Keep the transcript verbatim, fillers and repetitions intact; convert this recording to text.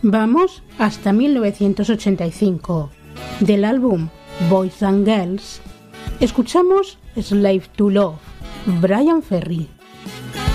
Vamos hasta mil novecientos ochenta y cinco. Del álbum Boys and Girls, escuchamos Slave to Love, Bryan Ferry.